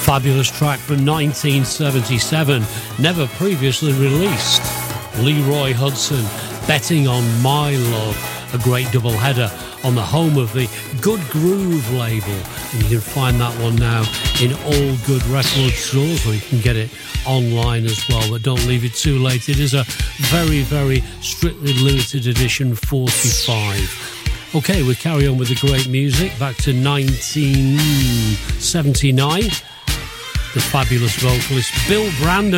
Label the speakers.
Speaker 1: Fabulous track from 1977, never previously released. Leroy Hudson, Betting on My Love, a great double header on the home of the Good Groove label. And you can find that one now in all good record stores, or you can get it online as well. But don't leave it too late. It is a very, very strictly limited edition 45. Okay, we carry on with the great music. Back to 1979. The fabulous vocalist Bill Brandon.